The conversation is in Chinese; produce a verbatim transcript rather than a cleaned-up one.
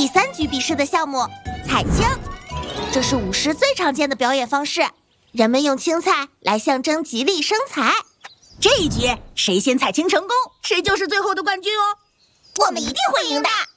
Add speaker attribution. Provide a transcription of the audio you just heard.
Speaker 1: 第三局比试的项目彩青，这是舞狮最常见的表演方式，人们用青菜来象征吉利生财。
Speaker 2: 这一局谁先彩青成功，谁就是最后的冠军哦！
Speaker 1: 我们一定会赢的。